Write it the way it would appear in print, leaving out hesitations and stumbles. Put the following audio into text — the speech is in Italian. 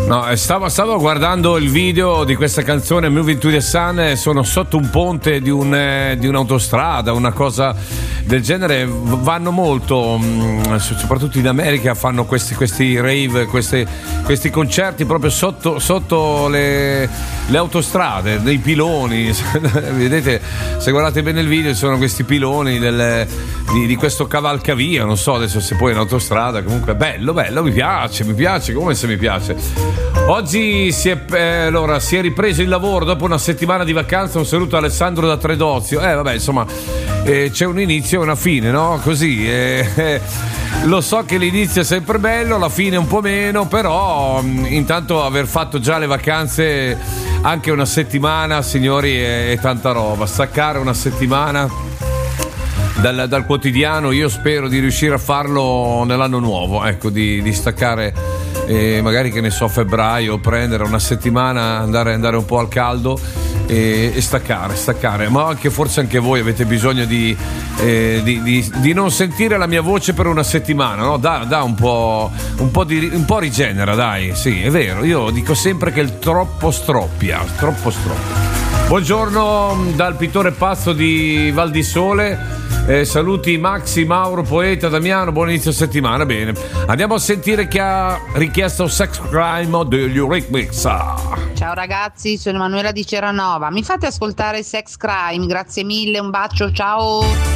No, stavo guardando il video di questa canzone Moving to the Sun, sono sotto un ponte di un'autostrada, una cosa del genere. Vanno molto, soprattutto in America, fanno questi rave, questi concerti proprio sotto le autostrade, dei piloni. Vedete, se guardate bene il video, ci sono questi piloni di questo cavalcavia, non so adesso se poi in autostrada. Comunque bello, mi piace, come se mi piace. Oggi si è ripreso il lavoro dopo una settimana di vacanza. Un saluto a Alessandro da Tredozio. Vabbè, insomma, c'è un inizio e una fine, no? Così. Lo so che l'inizio è sempre bello, la fine un po' meno, però intanto aver fatto già le vacanze anche una settimana, signori, è tanta roba. Staccare una settimana dal quotidiano, io spero di riuscire a farlo nell'anno nuovo, ecco, di staccare. Magari, che ne so, febbraio, prendere una settimana, andare un po' al caldo e staccare, ma forse anche voi avete bisogno di non sentire la mia voce per una settimana, no? Da un po' rigenera, dai, sì, è vero, io dico sempre che il troppo stroppia. Buongiorno dal pittore pazzo di Val di Sole. Saluti Maxi, Mauro, Poeta, Damiano, buon inizio settimana. Bene, andiamo a sentire chi ha richiesto Sex Crime degli Eurythmics. Ciao ragazzi, sono Emanuela di Ceranova, mi fate ascoltare Sex Crime, grazie mille, un bacio, ciao.